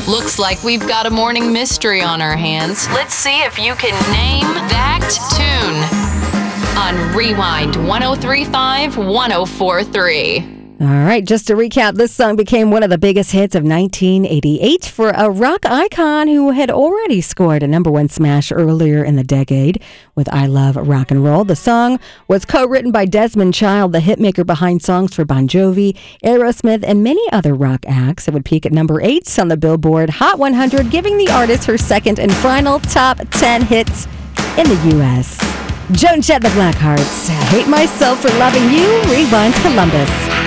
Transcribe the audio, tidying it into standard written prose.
Looks like we've got a morning mystery on our hands. Let's see if you can name that tune on Rewind 1035 1043. All right, just to recap, this song became one of the biggest hits of 1988 for a rock icon who had already scored a #1 smash earlier in the decade with I Love Rock and Roll. The song was co-written by Desmond Child, the hitmaker behind songs for Bon Jovi, Aerosmith, and many other rock acts. It would peak at #8 on the Billboard Hot 100, giving the artist her second and final top 10 hits in the U.S. Joan Jett, the Blackhearts, Hate Myself for Loving You, Rewind Columbus.